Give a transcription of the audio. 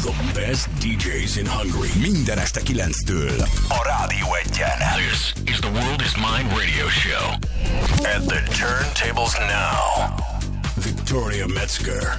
The best DJs in Hungary. Minden este 9-től a Rádió Egyen. This is the World is Mine radio show. At the turntables now, Victoria Metzger.